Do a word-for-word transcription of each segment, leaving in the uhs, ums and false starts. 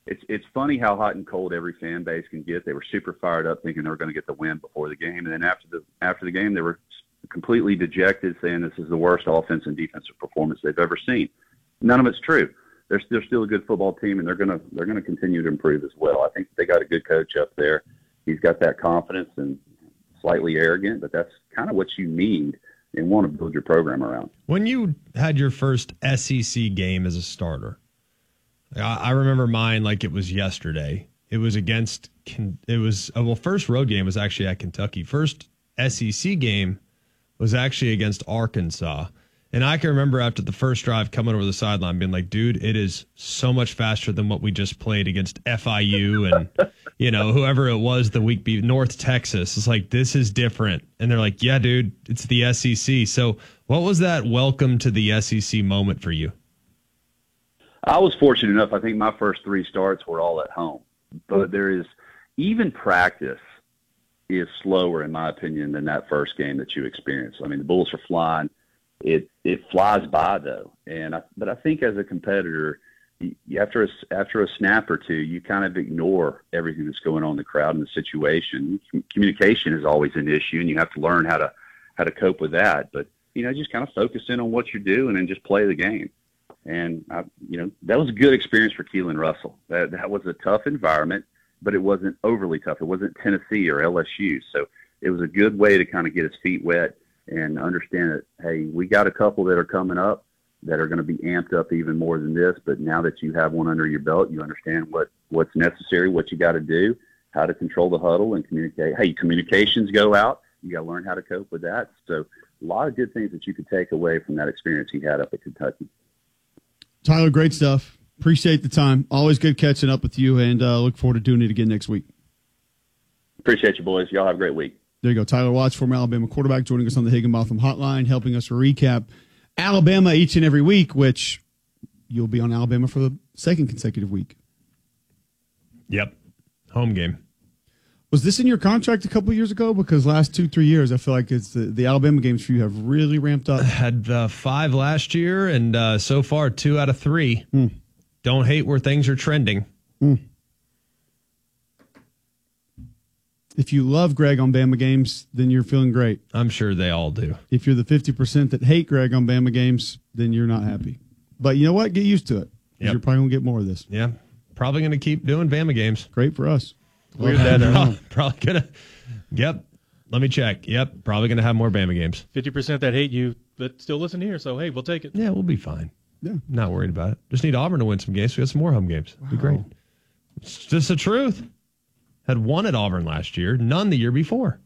it's it's funny how hot and cold every fan base can get. They were super fired up, thinking they were going to get the win before the game, and then after the after the game, they were completely dejected, saying this is the worst offense and defensive performance they've ever seen. None of it's true. They're they're still a good football team, and they're gonna they're gonna continue to improve as well. I think they got a good coach up there. He's got that confidence and slightly arrogant, but that's kind of what you need and want to build your program around. When you had your first S E C game as a starter, I remember mine like it was yesterday. It was against, it was, well, first road game was actually at Kentucky. First S E C game was actually against Arkansas. And I can remember after the first drive coming over the sideline being like, dude, it is so much faster than what we just played against F I U and, you know, whoever it was the week before, North Texas. It's like, this is different. And they're like, yeah, dude, it's the S E C. So what was that welcome to the S E C moment for you? I was fortunate enough. I think my first three starts were all at home. But there is, even practice is slower, in my opinion, than that first game that you experienced. I mean, the Bulls are flying. It it flies by though, and I, but I think as a competitor, you, after a, after a snap or two, you kind of ignore everything that's going on in the crowd and the situation. Communication is always an issue, and you have to learn how to how to cope with that. But you know, just kind of focus in on what you're doing and just play the game. And I, you know, that was a good experience for Keelan Russell. That that was a tough environment, but it wasn't overly tough. It wasn't Tennessee or L S U, so it was a good way to kind of get his feet wet and understand that, hey, we got a couple that are coming up that are going to be amped up even more than this. But now that you have one under your belt, you understand what, what's necessary, what you got to do, how to control the huddle and communicate. Hey, communications go out. You got to learn how to cope with that. So a lot of good things that you could take away from that experience he had up at Kentucky. Tyler, great stuff. Appreciate the time. Always good catching up with you, and uh, look forward to doing it again next week. Appreciate you, boys. Y'all have a great week. There you go. Tyler Watts, former Alabama quarterback, joining us on the Higginbotham Hotline, helping us recap Alabama each and every week, which you'll be on Alabama for the second consecutive week. Yep. Home game. Was this in your contract a couple of years ago? Because last two, three years, I feel like it's the, the Alabama games for you have really ramped up. I had uh, five last year, and uh, so far, two out of three. Mm. Don't hate where things are trending. Mm. If you love Greg on Bama games, then you're feeling great. I'm sure they all do. If you're the fifty percent that hate Greg on Bama games, then you're not happy. But you know what? Get used to it. Yep. You're probably going to get more of this. Yeah. Probably going to keep doing Bama games. Great for us. Weird that probably, probably going to. Yep. Let me check. Yep. Probably going to have more Bama games. fifty percent that hate you, but still listen here. So, hey, we'll take it. Yeah, we'll be fine. Yeah. Not worried about it. Just need Auburn to win some games. We got some more home games. Wow. Be great. It's just the truth. Had one at Auburn last year, none the year before.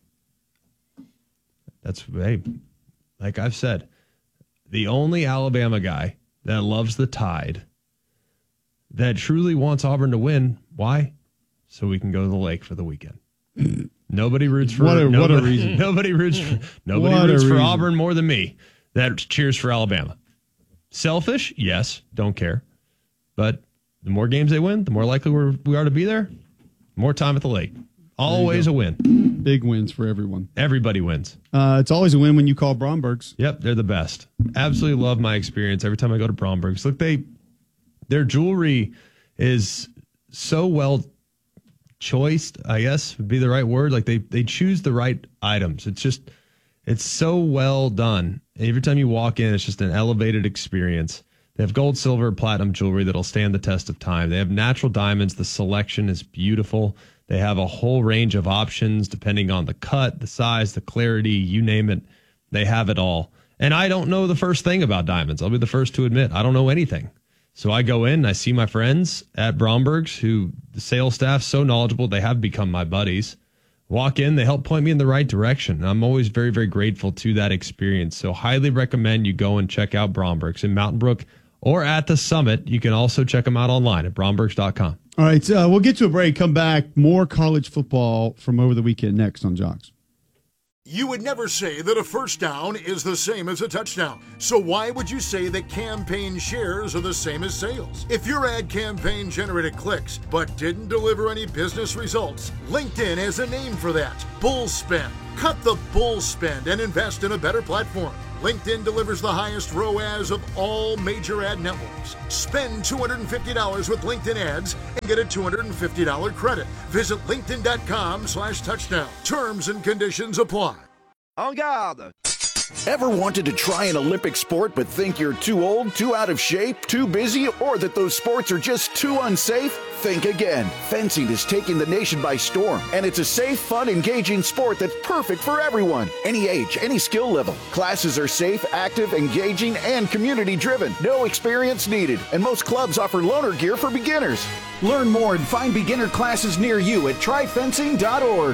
That's, hey, like I've said, the only Alabama guy that loves the Tide, that truly wants Auburn to win. Why? So we can go to the lake for the weekend. Nobody roots for what a, nobody, what a reason. Nobody roots for nobody what roots for reason. Auburn more than me. That cheers for Alabama. Selfish? Yes. Don't care. But the more games they win, the more likely we're, we are to be there. More time at the lake. Always a win. Big wins for everyone. Everybody wins. Uh, it's always a win when you call Bromberg's. Yep, they're the best. Absolutely love my experience every time I go to Bromberg's. Look, they their jewelry is so well choiced, I guess would be the right word. Like they they choose the right items. It's just it's so well done. And every time you walk in, it's just an elevated experience. They have gold, silver, platinum jewelry that'll stand the test of time. They have natural diamonds. The selection is beautiful. They have a whole range of options depending on the cut, the size, the clarity, you name it. They have it all. And I don't know the first thing about diamonds. I'll be the first to admit I don't know anything. So I go in and I see my friends at Bromberg's, who the sales staff's so knowledgeable. They have become my buddies. Walk in, they help point me in the right direction. And I'm always very, very grateful to that experience. So highly recommend you go and check out Bromberg's in Mountain Brook or at the Summit. You can also check them out online at brombergs dot com. All right, uh, we'll get to a break. Come back. More college football from over the weekend next on Jocks. You would never say that a first down is the same as a touchdown. So why would you say that campaign shares are the same as sales? If your ad campaign generated clicks but didn't deliver any business results, LinkedIn has a name for that. Bull spend. Cut the bull spend and invest in a better platform. LinkedIn delivers the highest R O A S of all major ad networks. Spend two hundred fifty dollars with LinkedIn ads and get a two hundred fifty dollars credit. Visit linkedin.com slash touchdown. Terms and conditions apply. En garde! Ever wanted to try an Olympic sport but think you're too old, too out of shape, too busy, or that those sports are just too unsafe? Think again. Fencing is taking the nation by storm, and it's a safe, fun, engaging sport that's perfect for everyone. Any age, any skill level. Classes are safe, active, engaging, and community-driven. No experience needed, and most clubs offer loaner gear for beginners. Learn more and find beginner classes near you at try fencing dot org.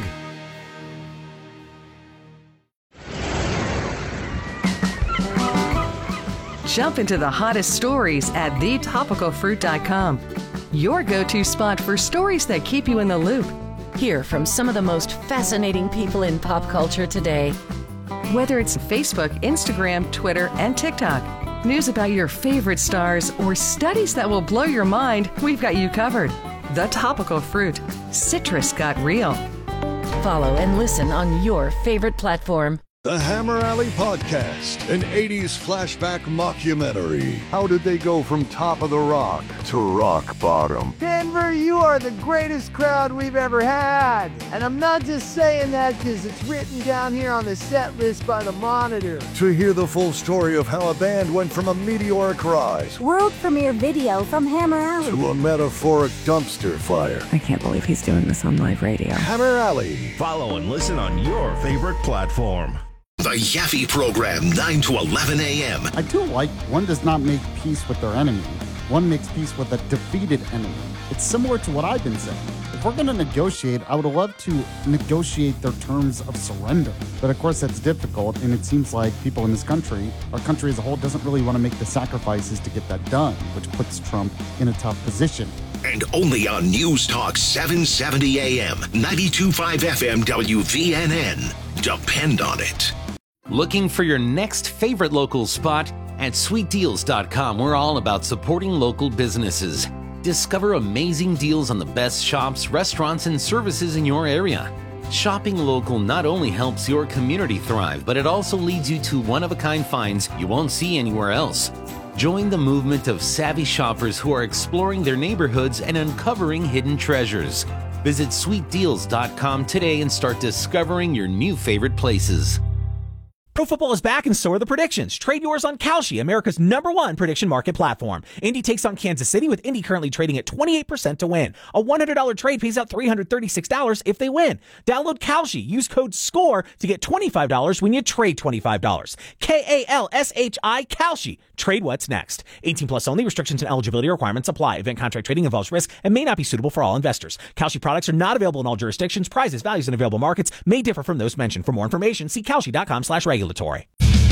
Jump into the hottest stories at the topical fruit dot com. Your go-to spot for stories that keep you in the loop. Hear from some of the most fascinating people in pop culture today. Whether it's Facebook, Instagram, Twitter, and TikTok, news about your favorite stars, or studies that will blow your mind, we've got you covered. The Topical Fruit. Citrus got real. Follow and listen on your favorite platform. The Hammer Alley Podcast, an eighties flashback mockumentary. How did they go from top of the rock to rock bottom? Denver, you are the greatest crowd we've ever had. And I'm not just saying that because it's written down here on the set list by the Monitor. To hear the full story of how a band went from a meteoric rise, world premiere video from Hammer Alley, to a metaphoric dumpster fire. I can't believe he's doing this on live radio. Hammer Alley. Follow and listen on your favorite platform. The Yaffe Program, nine to eleven a.m. I do like one does not make peace with their enemy. One makes peace with a defeated enemy. It's similar to what I've been saying. If we're going to negotiate, I would love to negotiate their terms of surrender. But of course, that's difficult, and it seems like people in this country, our country as a whole, doesn't really want to make the sacrifices to get that done, which puts Trump in a tough position. And only on News Talk seven seventy a.m., ninety-two point five F M W V N N. Depend on it. Looking for your next favorite local spot? At sweet deals dot com, we're all about supporting local businesses. Discover amazing deals on the best shops, restaurants, and services in your area. Shopping local not only helps your community thrive, but it also leads you to one-of-a-kind finds you won't see anywhere else. Join the movement of savvy shoppers who are exploring their neighborhoods and uncovering hidden treasures. Visit sweet deals dot com today and start discovering your new favorite places. Pro football is back and so are the predictions. Trade yours on Kalshi, America's number one prediction market platform. Indy takes on Kansas City, with Indy currently trading at twenty-eight percent to win. A one hundred dollars trade pays out three hundred thirty-six dollars if they win. Download Kalshi. Use code SCORE to get twenty-five dollars when you trade twenty-five dollars. K A L S H I, Kalshi. Trade what's next. eighteen plus only. Restrictions and eligibility requirements apply. Event contract trading involves risk and may not be suitable for all investors. Kalshi products are not available in all jurisdictions. Prices, values, and available markets may differ from those mentioned. For more information, see kalshi dot com slash regulatory.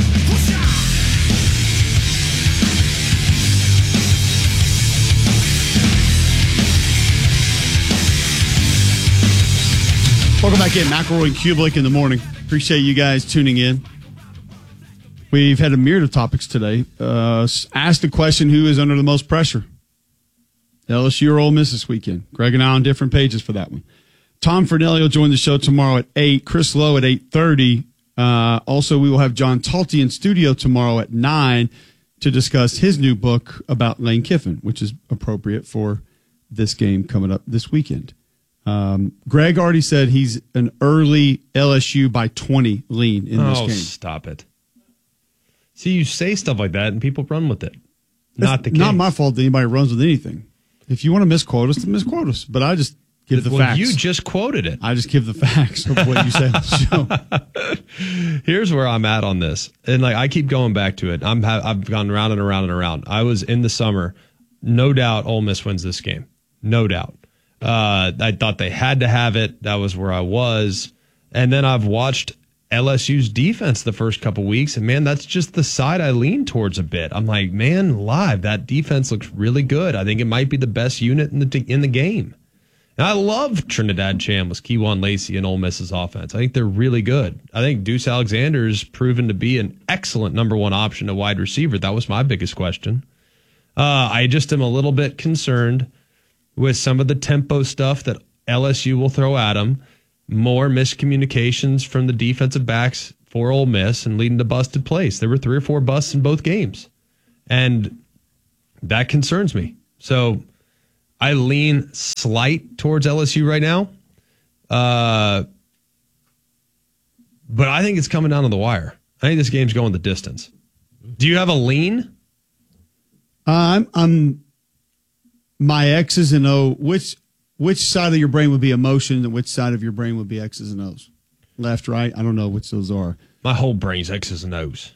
Welcome back in. McElroy and Kublik in the morning. Appreciate you guys tuning in. We've had a myriad of topics today. Uh, asked the question, who is under the most pressure? L S U or Ole Miss this weekend? Greg and I on different pages for that one. Tom Fornelli will join the show tomorrow at eight. Chris Lowe at eight thirty. Uh, also, we will have John Talty in studio tomorrow at nine to discuss his new book about Lane Kiffin, which is appropriate for this game coming up this weekend. Um, Greg already said he's an early L S U by twenty lean in this oh, game. Stop it. See, you say stuff like that and people run with it. That's not the case. Not my fault that anybody runs with anything. If you want to misquote us, then misquote us. But I just give the well, facts. You just quoted it. I just give the facts of what you say on the show. Here's where I'm at on this. And like I keep going back to it. I'm ha- I've gone around and around and around. I was in the summer. No doubt Ole Miss wins this game. No doubt. Uh, I thought they had to have it. That was where I was. And then I've watched L S U's defense the first couple weeks, and man, that's just the side I lean towards a bit. I'm like, man, live, that defense looks really good. I think it might be the best unit in the in the game. And I love Trinidad Chambliss, Kewan Lacey, and Ole Miss's offense. I think they're really good. I think Deuce Alexander's proven to be an excellent number one option at wide receiver. That was my biggest question. Uh, I just am a little bit concerned with some of the tempo stuff that L S U will throw at them. More miscommunications from the defensive backs for Ole Miss and leading to busted plays. There were three or four busts in both games. And that concerns me. So I lean slight towards L S U right now. Uh, but I think it's coming down to the wire. I think this game's going the distance. Do you have a lean? Uh, I'm, I'm my X's and O. Which which side of your brain would be emotion and which side of your brain would be X's and O's? Left, right? I don't know which those are. My whole brain's X's and O's.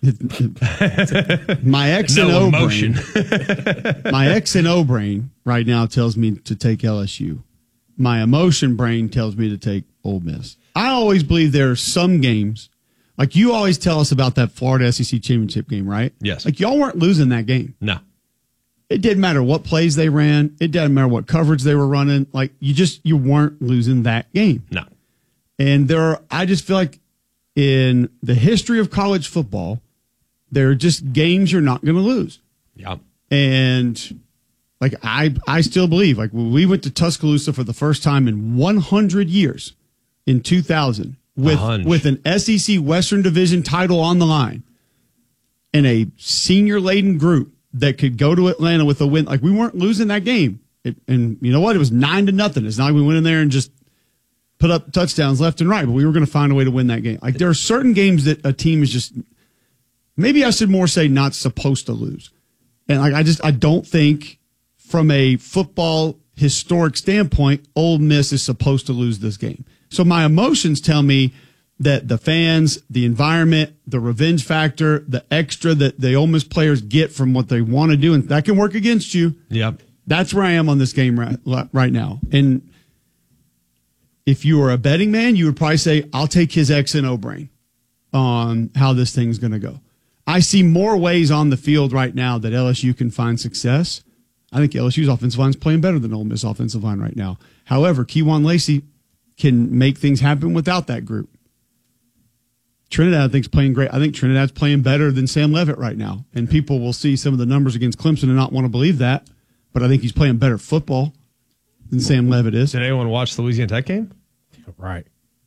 My X no and O emotion. brain. My X and O brain right now tells me to take L S U. My emotion brain tells me to take Ole Miss. I always believe there are some games, like you always tell us about that Florida S E C championship game, right? Yes. Like y'all weren't losing that game. No. It didn't matter what plays they ran. It didn't matter what coverage they were running. Like you just, you weren't losing that game. No. And there are, I just feel like in the history of college football, there are just games you're not going to lose. Yeah. And like, I, I still believe, like when we went to Tuscaloosa for the first time in one hundred years in two thousand with, with an S E C Western Division title on the line and a senior laden group that could go to Atlanta with a win. Like we weren't losing that game. It, and you know what? It was nine to nothing. It's not like we went in there and just put up touchdowns left and right, but we were going to find a way to win that game. Like there are certain games that a team is just, maybe I should more say not supposed to lose. And like I just, I don't think from a football historic standpoint, Ole Miss is supposed to lose this game. So my emotions tell me that the fans, the environment, the revenge factor, the extra that the Ole Miss players get from what they want to do, and that can work against you. Yep. That's where I am on this game right, right now. And if you were a betting man, you would probably say, I'll take his X and O brain on how this thing's going to go. I see more ways on the field right now that L S U can find success. I think L S U's offensive line is playing better than Ole Miss offensive line right now. However, Kejuan Lacey can make things happen without that group. Trinidad, I think, is playing great. I think Trinidad's playing better than Sam Leavitt right now. And people will see some of the numbers against Clemson and not want to believe that. But I think he's playing better football than Sam Leavitt is. Did anyone watch the Louisiana Tech game? Right.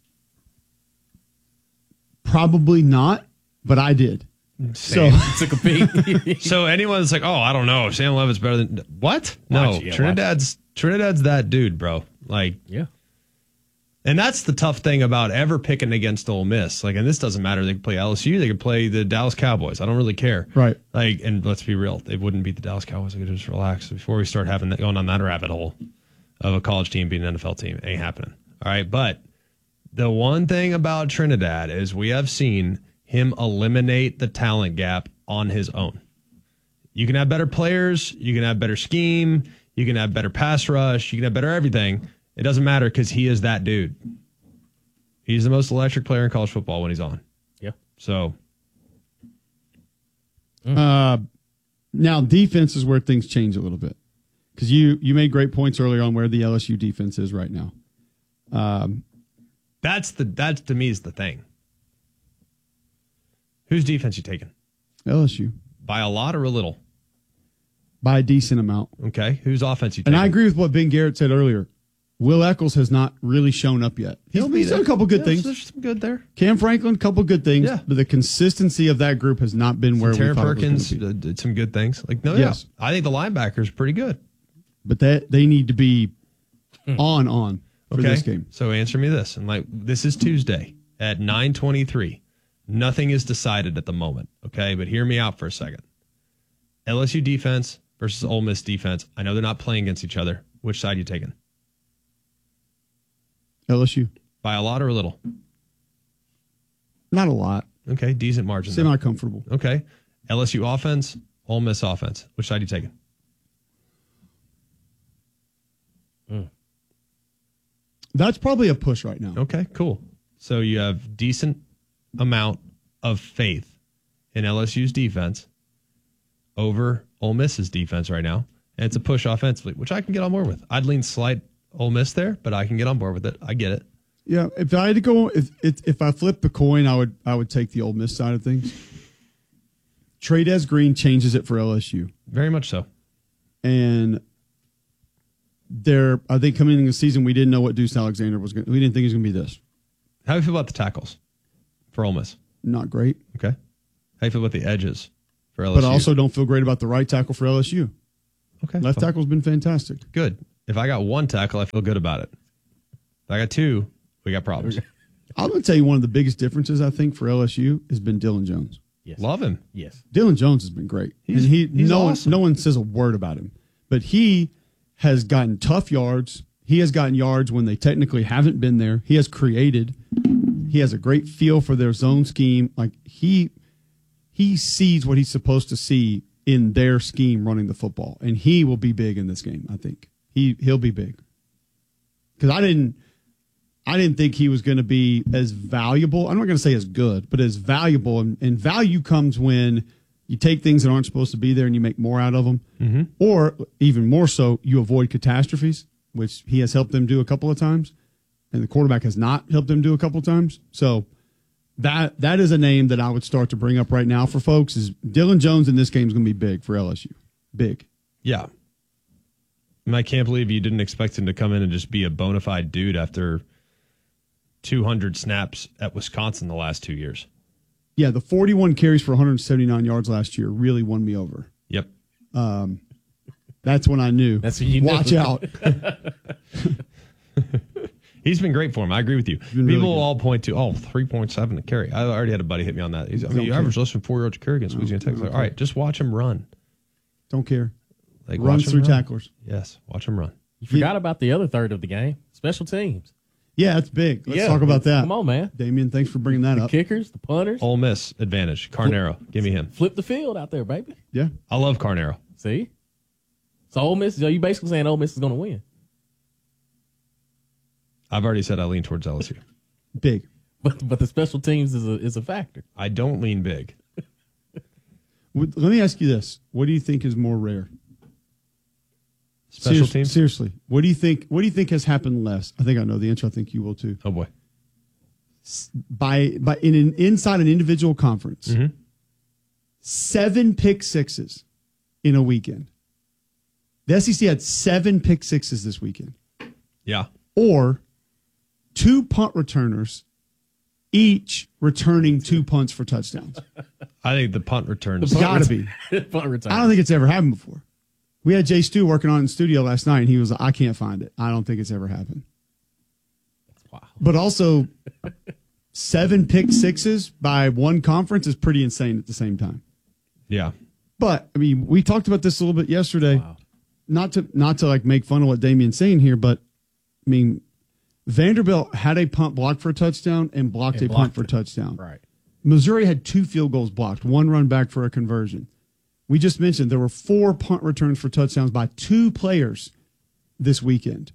Probably not, but I did. Same. So took a peek. So anyone that's like, oh, I don't know, Sam Leavitt's better than what? No, Watch, yeah, Trinidad's Trinidad's that dude, bro. Like, yeah. And that's the tough thing about ever picking against Ole Miss. Like, and this doesn't matter. They could play L S U. They could play the Dallas Cowboys. I don't really care. Right. Like, and let's be real. They wouldn't beat the Dallas Cowboys. They could just relax before we start having that, going on that rabbit hole of a college team beating an N F L team. It ain't happening. All right. But the one thing about Trinidad is we have seen him eliminate the talent gap on his own. You can have better players. You can have better scheme. You can have better pass rush. You can have better everything. It doesn't matter because he is that dude. He's the most electric player in college football when he's on. Yeah. So. Uh, now, defense is where things change a little bit. Because you, you made great points earlier on where the L S U defense is right now. Um, that's the that to me is the thing. Whose defense you taking? L S U. By a lot or a little? By a decent amount. Okay. Whose offense you taking? And I agree with what Ben Garrett said earlier. Will Eccles has not really shown up yet. He's, he's done a couple good yeah, things. There's some good there. Cam Franklin, couple good things. Yeah. But the consistency of that group has not been where Taryn we thought Perkins it was going to be. did some good things. Like no, yes. yeah. I think the linebackers are pretty good. But that they need to be on on for okay. this game. So answer me this. And like this is Tuesday at nine twenty-three. Nothing is decided at the moment. Okay, but hear me out for a second. L S U defense versus Ole Miss defense. I know they're not playing against each other. Which side are you taking? L S U. By a lot or a little? Not a lot. Okay, decent margin. Semi comfortable. Okay. L S U offense, Ole Miss offense. Which side are you taking? Mm. That's probably a push right now. Okay, cool. So you have decent amount of faith in L S U's defense over Ole Miss's defense right now. And it's a push offensively, which I can get on board with. I'd lean slight Ole Miss there, but I can get on board with it. I get it. Yeah, if I had to go, if if, if I flipped the coin, I would I would take the Ole Miss side of things. Trey'Dez Green changes it for L S U. Very much so. And there, I think coming into the season, we didn't know what Deuce Alexander was going to, we didn't think he was going to be this. How do you feel about the tackles for Ole Miss? not great. Okay. How you feel about the edges for L S U? But I also don't feel great about the right tackle for L S U. Okay. Left fine. tackle's been fantastic. Good. If I got one tackle, I feel good about it. If I got two, we got problems. I'm going to tell you one of the biggest differences, I think, for L S U has been Dylan Jones. Yes. Love him. Yes. Dylan Jones has been great. He's- and he he's no awesome. one no one says a word about him. But he has gotten tough yards. He has gotten yards when they technically haven't been there. He has created. He has a great feel for their zone scheme. Like he he sees what he's supposed to see in their scheme running the football. And he will be big in this game, I think. He he'll be big. Cuz I didn't I didn't think he was going to be as valuable. I'm not going to say as good, but as valuable. And, and value comes when you take things that aren't supposed to be there and you make more out of them. Mm-hmm. Or even more so, you avoid catastrophes, which he has helped them do a couple of times. And the quarterback has not helped them do a couple of times. So that that is a name that I would start to bring up right now for folks is Dylan Jones in this game is going to be big for L S U. Big. Yeah. And I can't believe you didn't expect him to come in and just be a bona fide dude after two hundred snaps at Wisconsin the last two years. Yeah, the forty-one carries for one hundred seventy-nine yards last year really won me over. Yep. Um, that's when I knew. That's when you Watch knew. out. He's been great for him. I agree with you. People really will good. all point to, oh, three point seven to carry. I already had a buddy hit me on that. He's, I mean, Don't you care. average less than four yards a carry against Louisiana Tech. It's like, all right, just watch him run. Don't care. Like, Runs watch him through run. tacklers. Yes, watch him run. You forgot about the other third of the game, special teams. Yeah, that's big. Let's Yeah, talk about that. Come on, man. Damien, thanks for bringing that The up. kickers, the punters. Ole Miss advantage. Carnero. Give me him. Flip the field out there, baby. Yeah. I love Carnero. See? So Ole Miss, so you basically saying Ole Miss is going to win. I've already said I lean towards L S U. Big. But but the special teams is a is a factor. I don't lean big. Would- Let me ask you this. What do you think is more rare? Special Serious- teams? Seriously. What do you think what do you think has happened less? I think I know the answer. I think you will too. Oh, boy. By by in an inside an individual conference. Mm-hmm. Seven pick sixes in a weekend. The S E C had seven pick sixes this weekend. Yeah. Or two punt returners, each returning two punts for touchdowns. I think the punt returns. It's got to be. Punt return. I don't think it's ever happened before. We had Jay Stu working on it in the studio last night, and he was like, I can't find it. I don't think it's ever happened. Wow. But also, seven pick sixes by one conference is pretty insane at the same time. Yeah. But, I mean, we talked about this a little bit yesterday. Wow. Not to not to like make fun of what Damien's saying here, but, I mean, Vanderbilt had a punt blocked for a touchdown and blocked And a blocked punt for a it. touchdown. Right. Missouri had two field goals blocked, one run back for a conversion. We just mentioned there were four punt returns for touchdowns by two players this weekend.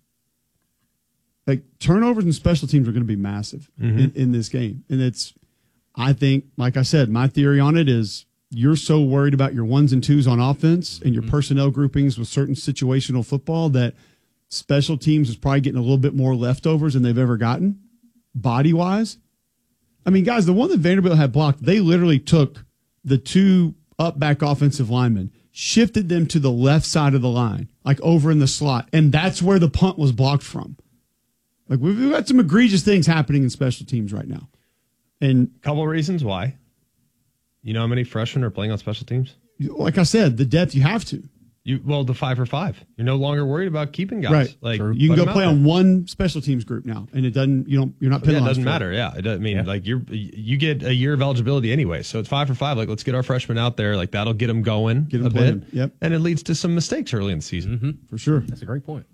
Like turnovers and special teams are going to be massive Mm-hmm. in, in this game. And it's, I think, like I said, my theory on it is you're so worried about your ones and twos on offense and your Mm-hmm. personnel groupings with certain situational football that special teams is probably getting a little bit more leftovers than they've ever gotten body wise. I mean, guys, the one that Vanderbilt had blocked, they literally took the two up back offensive linemen, shifted them to the left side of the line, like over in the slot, and that's where the punt was blocked from. Like we've we've got some egregious things happening in special teams right now. And Couple of reasons why. You know how many freshmen are playing on special teams? like I said, the depth you have to. You well, the five for five. You're no longer worried about keeping guys. Right. Like You can put go 'em out play there. on one special teams group now, and it doesn't. You don't. You're not Yeah, it penalized. doesn't for matter. Yeah, it doesn't mean like you're you get a year of eligibility anyway. So it's five for five. Like let's get our freshmen out there. Like that'll get them going Get 'em a playing. bit. Yep. And it leads to some mistakes early in the season. Mm-hmm. for sure. That's a great point.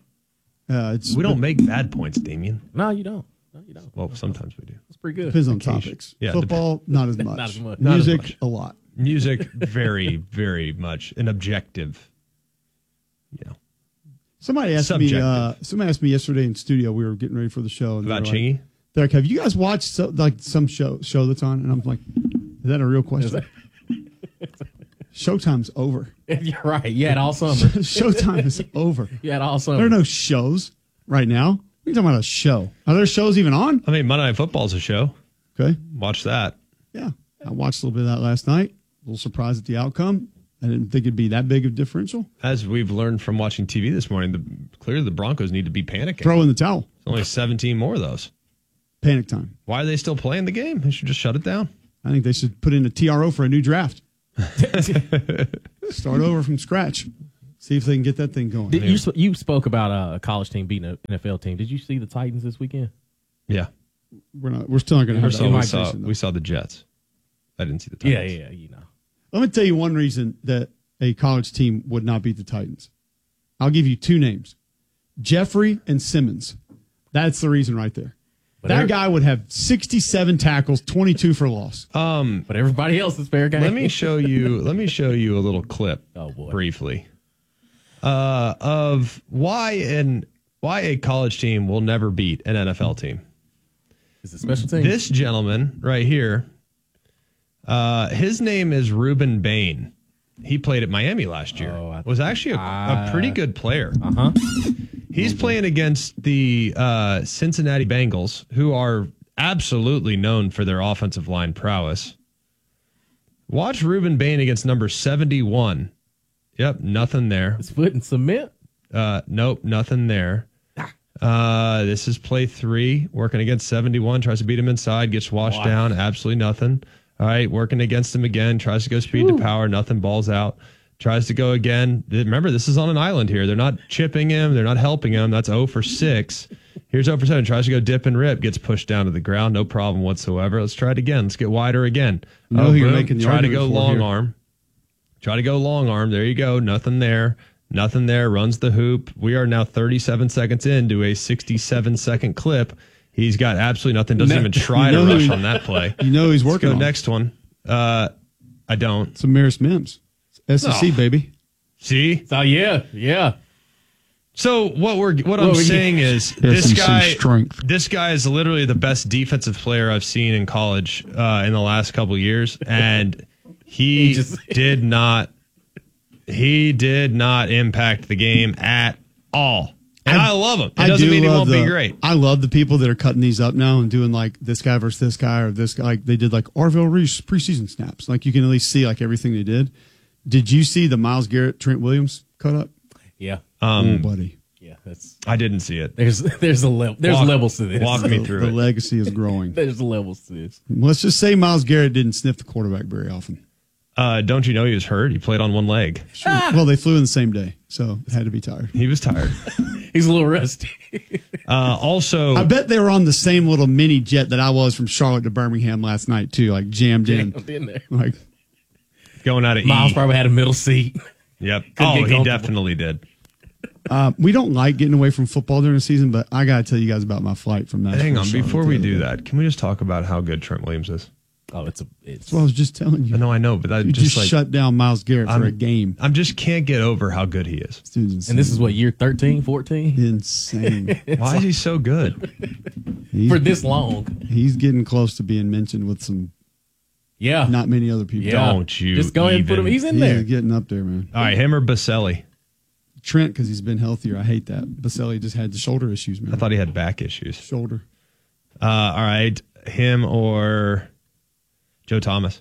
Uh, it's, We don't make bad points, Damien. No, you don't. No, you don't. Well, sometimes we do. That's pretty good. Depends on Occasion. topics. Yeah, Football, not as much. Not as much. Not as Music, much. a lot. Music, very, very much an objective. You know, Somebody asked me. Subjective. Uh, somebody asked me yesterday in studio. We were getting ready for the show. And they about were like- Chingy. They're like, "Have you guys watched so, like some show show that's on?" And I'm like, "Is that a real question?" Showtime's over. You're right. You had all summer. Showtime is over. You had all summer. There are no shows right now. What are you talking about? A show? Are there shows even on? I mean, Monday Night Football's a show. Okay. Watch that. Yeah, I watched a little bit of that last night. A little surprised at the outcome. I didn't think it'd be that big of a differential. As we've learned from watching T V this morning, the, clearly the Broncos need to be panicking. Throw in the towel. There's only seventeen more of those. Panic time. Why are they still playing the game? They should just shut it down. I think they should put in a T R O for a new draft. Start over from scratch. See if they can get that thing going. Did, you you spoke about uh, a college team beating an N F L team. Did you see the Titans this weekend? Yeah. We're not. We're still not going to have that we conversation, saw, though. we saw the Jets. I didn't see the Yeah, Titans. yeah, you know. Let me tell you one reason that a college team would not beat the Titans. I'll give you two names. Jeffrey and Simmons. That's the reason right there. But that every- guy would have sixty-seven tackles, twenty-two for loss. Um, But everybody else is fair game. let me show you. Let me show you a little clip. Oh, boy. Briefly, uh, of why and why a college team will never beat an N F L team. Is it special team? This gentleman right here, uh, his name is Ruben Bain. He played at Miami last year. Oh, I- was actually a, a pretty good player. Uh huh. He's playing against the uh, Cincinnati Bengals, who are absolutely known for their offensive line prowess. Watch Ruben Bain against number seventy-one. Yep, nothing there. His foot in cement. Uh, nope, nothing there. Uh, this is play three, working against seventy-one, tries to beat him inside, gets washed Wow. down, absolutely nothing. All right, working against him again, tries to go speed to power, nothing, balls out. Tries to go again. Remember, this is on an island here. They're not chipping him. They're not helping him. That's zero for six. Here's zero for seven. Tries to go dip and rip. Gets pushed down to the ground. No problem whatsoever. Let's try it again. Let's get wider again. You know oh, who you're boom. making the Try to argument go for long here. arm. Try to go long arm. There you go. Nothing there. Nothing there. Runs the hoop. We are now thirty-seven seconds into a sixty-seven second clip. He's got absolutely nothing. Doesn't Ne- even try you know to who rush he- on that play. You know he's Let's working go on. next one. Uh, I don't. It's Amaris Mims. S E C, Oh. baby. See? So yeah, yeah. So what we're what What I'm we- saying is this S E C guy strength. this guy is literally the best defensive player I've seen in college uh, in the last couple of years, and he, He just- did not he did not impact the game at all. And I, love him. It I doesn't do mean he love won't the, be great. I love the people that are cutting these up now and doing like this guy versus this guy or this guy. Like they did like Orville Reese preseason snaps. Like you can at least see like everything they did. Did you see the Myles Garrett Trent Williams cut up? Yeah. Um, oh, buddy. Yeah, that's I didn't see it. there's there's a level there's Walk- levels to this. walk me The, through the it. legacy is growing. There's levels to this. Let's just say Myles Garrett didn't sniff the quarterback very often. Uh, don't you know he was hurt? He played on one leg. Well, they flew in the same day, so it had to be tired. He was tired. He's a little rusty. Uh, also, I bet they were on the same little mini jet that I was from Charlotte to Birmingham last night too, like jammed in. Jammed in there. Like going out of Miles E. probably had a middle seat. Yep. Couldn't Oh, get he comfortable. definitely did. uh, we don't like getting away from football during the season, but I got to tell you guys about my flight from that. Hang on, before we do that, can we just talk about how good Trent Williams is? Oh, it's a it's That's what I was just telling you. I know, I know, but I You just, just, like shut down Myles Garrett for I'm- a game. I'm just can't get over how good he is. Dude's and this is what year thirteen, fourteen insane. Why is he so good? He's, for this long. he's getting close to being mentioned with some Yeah. not many other people. Yeah. Don't you Just go ahead and put him. even. He's in He's there. getting up there, man. All right, him or Baselli? Trent, because he's been healthier. I hate that. Baselli just had the shoulder issues, man. I thought he had back issues. shoulder. Uh, all right, him or Joe Thomas?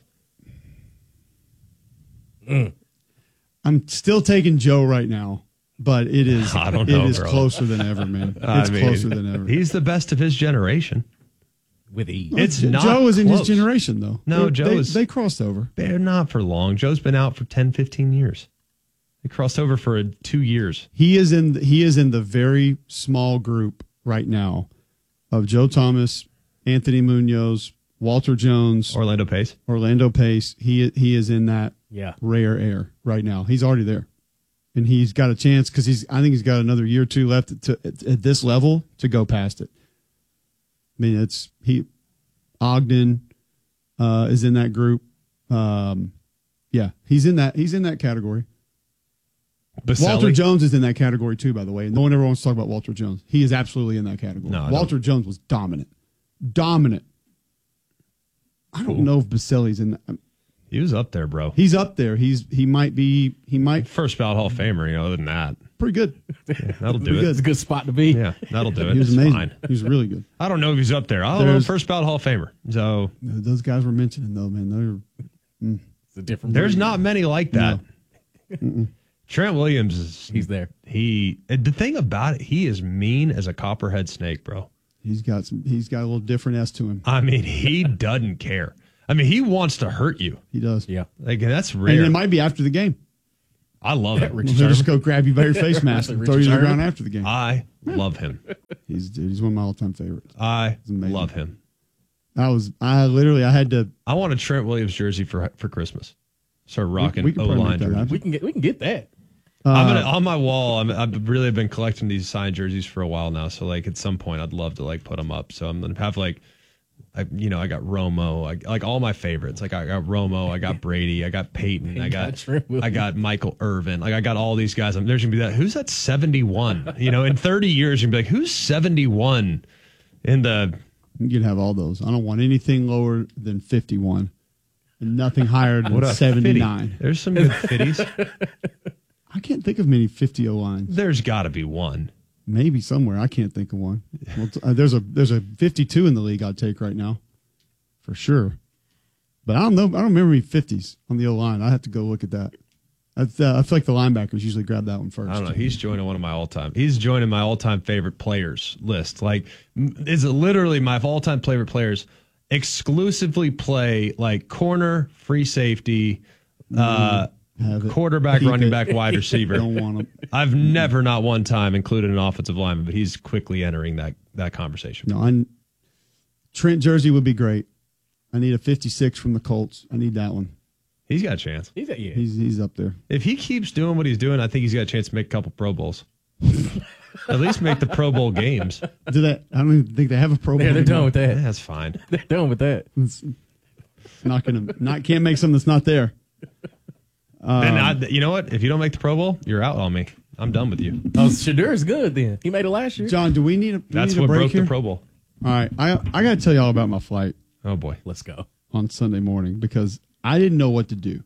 I'm still taking Joe right now, but it is I don't it know, is bro. closer than ever, man. I It's mean, closer than ever. He's the best of his generation. With ease. It's Joe not Joe is in close. his generation, though. No, They- Joe they, is- They crossed over. They're not for long. Joe's been out for ten, fifteen years. They crossed over for two years. He is in. He is in the very small group right now of Joe Thomas, Anthony Munoz, Walter Jones, Orlando Pace. Orlando Pace. He he is in that Yeah. rare air right now. He's already there, and he's got a chance because he's. I think he's got another year or two left to at, at this level to go past it. I mean, it's he. Ogden uh, is in that group. Um, yeah, he's in that. He's in that category. Baselli? Walter Jones is in that category too, by the way. No one ever wants to talk about Walter Jones. He is absolutely in that category. No, I Walter Jones was dominant, dominant. I don't Cool. know if Baselli's in that. He was up there, bro. He's up there. He's he might be. He might First ballot Hall of Famer, you know, other than that. pretty good. Yeah, that'll do Pretty it. good. It's a good spot to be. Yeah, that'll do it. He was It's amazing. fine. He was really good. I don't know if he's up there. I don't know. There's- First ballot Hall of Famer. So Those guys were mentioning though, man. They're It's a different. there's breed. not many like that. Trent Williams is He's there. he the thing about it, he is mean as a copperhead snake, bro. he's got some. He's got a little different S to him. I mean, he doesn't care. I mean, he wants to hurt you. He does. Yeah. Like, that's rare. And it might be after the game. I love it. Richard He'll just go grab you by your face mask and throw you to the ground after the game. I love him. He's dude. He's one of my all-time favorites. I love him. I was. I literally. I had to. I want a Trent Williams jersey for for Christmas. Start rocking We- we can O probably line make that jerseys. happen. We can get we can get that. I'm gonna, Uh, on my wall. I'm, I've really been collecting these signed jerseys for a while now. So like at some point, I'd love to like put them up. So I'm gonna have like, I, you know, I got Romo, I, like all my favorites. Like I got Romo, I got Brady, I got Peyton, I got I got Michael Irvin. Like I got all these guys. I'm, there's gonna be that. Who's that seventy-one? You know, in thirty years, you're gonna be like, who's seventy-one in the. You can have all those. I don't want anything lower than fifty-one, and nothing higher than What a seventy-nine. fitty. There's some good fitties. I can't think of many fifty O lines. There's got to be one. Maybe somewhere. I can't think of one. Well, t- uh, there's a there's a fifty-two in the league I'd take right now, for sure. But I don't know. I don't remember any fifties on the O line. I have to go look at that. I, uh, I feel like the linebackers usually grab that one first. I don't know. He's joining one of my all-time. He's joining my all-time favorite players list. Like, m- is it literally my all-time favorite players exclusively play like corner, free safety, uh, Have it. quarterback, Keep running it. back, wide receiver. Don't want him. I've never, not one time, included an offensive lineman, but he's quickly entering that that conversation. No, I, Trent jersey would be great. I need a fifty-six from the Colts. I need that one. He's got a chance. He's at, yeah. He's he's up there. If he keeps doing what he's doing, I think he's got a chance to make a couple Pro Bowls. At least make the Pro Bowl games. Do that? I don't even think they have a Pro Bowl. Yeah, they're done with that. Yeah, that's fine. They're done with that. It's not gonna. Not can't make something that's not there. Um, then I, you know what? If you don't make the Pro Bowl, you're out on me. I'm done with you. Oh, Shadur is good then. He made it last year. John, do we need a? Do we That's need a what break broke here? the Pro Bowl. All right, I I got to tell y'all about my flight Oh boy. Let's go. on Sunday morning because I didn't know what to do,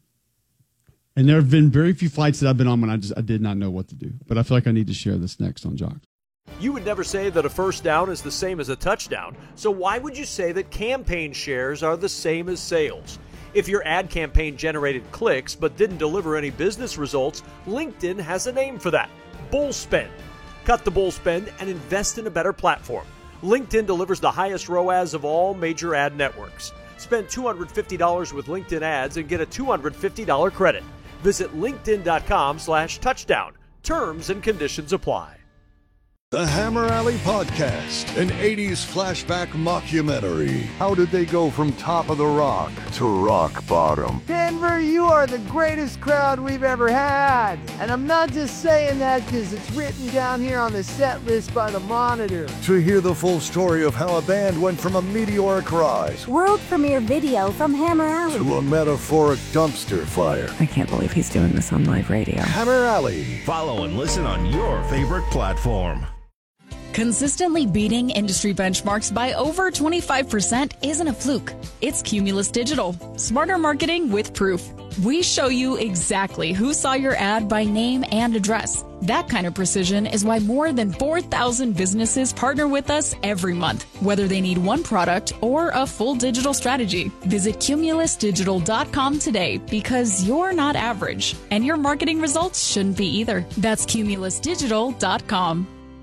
and there have been very few flights that I've been on when I just I did not know what to do. But I feel like I need to share this next on Jock. You would never say that a first down is the same as a touchdown, so why would you say that campaign shares are the same as sales? If your ad campaign generated clicks but didn't deliver any business results, LinkedIn has a name for that: bull spend. Cut the bull spend and invest in a better platform. LinkedIn delivers the highest R O A S of all major ad networks. Spend two hundred fifty dollars with LinkedIn ads and get a two hundred fifty dollars credit. Visit linkedin.com slash touchdown. Terms and conditions apply. The Hammer Alley Podcast, an eighties flashback mockumentary. How did they go from top of the rock to rock bottom? Denver, you are the greatest crowd we've ever had. And I'm not just saying that because it's written down here on the set list by the monitor. To hear the full story of how a band went from a meteoric rise World premiere video from Hammer Alley. to a metaphoric dumpster fire. I can't believe he's doing this on live radio. Hammer Alley. Follow and listen on your favorite platform. Consistently beating industry benchmarks by over twenty-five percent isn't a fluke. It's Cumulus Digital. Smarter marketing with proof. We show you exactly who saw your ad by name and address. That kind of precision is why more than four thousand businesses partner with us every month, whether they need one product or a full digital strategy. Visit cumulus digital dot com today because you're not average, and your marketing results shouldn't be either. That's cumulus digital dot com.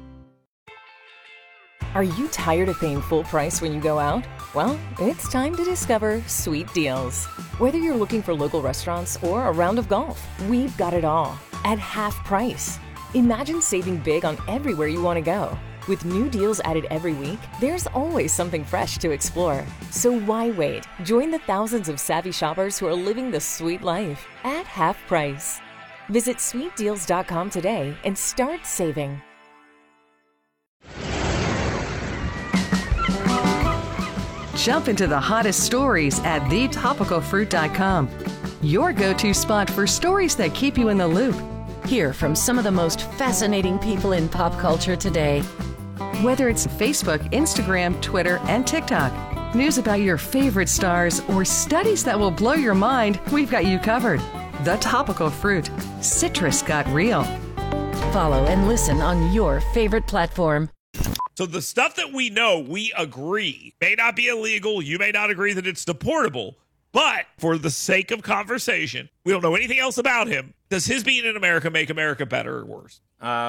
Are you tired of paying full price when you go out? Well, it's time to discover Sweet Deals. Whether you're looking for local restaurants or a round of golf, we've got it all at half price. Imagine saving big on everywhere you want to go. With new deals added every week, there's always something fresh to explore. So why wait? Join the thousands of savvy shoppers who are living the sweet life at half price. Visit sweet deals dot com today and start saving. Jump into the hottest stories at the topical fruit dot com. Your go-to spot for stories that keep you in the loop. Hear from some of the most fascinating people in pop culture today. Whether it's Facebook, Instagram, Twitter, and TikTok, news about your favorite stars, or studies that will blow your mind, we've got you covered. The Topical Fruit. Citrus got real. Follow and listen on your favorite platform. So the stuff that we know, we agree, may not be illegal. You may not agree that it's deportable. But for the sake of conversation, we don't know anything else about him. Does his being in America make America better or worse? Uh,